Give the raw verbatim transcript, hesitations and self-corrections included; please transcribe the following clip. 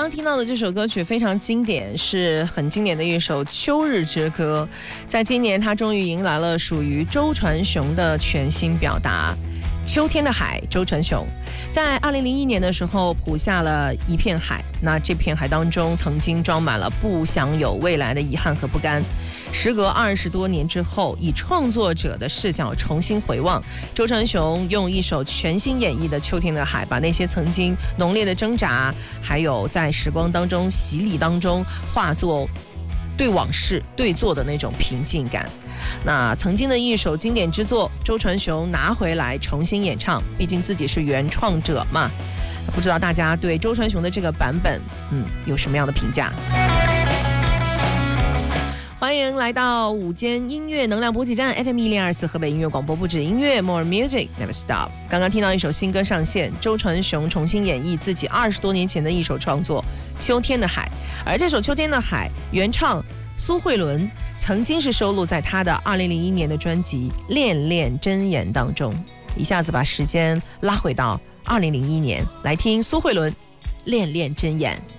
刚听到的这首歌曲非常经典，是很经典的一首《秋日之歌》。在今年，它终于迎来了属于周传雄的全新表达。秋天的海，周传雄在二零零一年的时候谱下了一片海，那这片海当中曾经装满了不享有未来的遗憾和不甘。时隔二十多年之后，以创作者的视角重新回望，周传雄用一首全新演绎的《秋天的海》，把那些曾经浓烈的挣扎，还有在时光当中洗礼当中化作对往事对坐的那种平静感。那曾经的一首经典之作，周传雄拿回来重新演唱，毕竟自己是原创者嘛。不知道大家对周传雄的这个版本，嗯，有什么样的评价？欢迎来到午间音乐能量补给站 F M 一零二四河北音乐广播，不止音乐 More Music Never Stop。 刚刚听到一首新歌上线，周传雄重新演绎自己二十多年前的一首创作《秋天的海》，而这首《秋天的海》原唱苏慧伦曾经是收录在他的二零零一年的专辑《恋恋真言》当中。一下子把时间拉回到二零零一年，来听苏慧伦《恋恋真言》。